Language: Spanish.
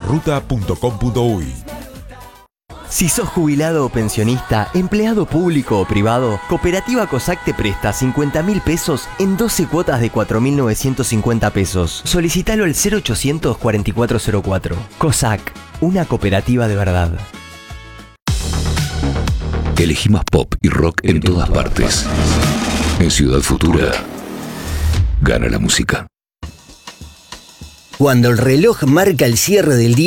ruta.com.uy. Si sos jubilado o pensionista, empleado público o privado, Cooperativa COSAC te presta 50.000 pesos en 12 cuotas de 4.950 pesos. Solicítalo al 0800 4404. COSAC, una cooperativa de verdad. Elegimos pop y rock en todas partes. En Ciudad Futura, gana la música. Cuando el reloj marca el cierre del día,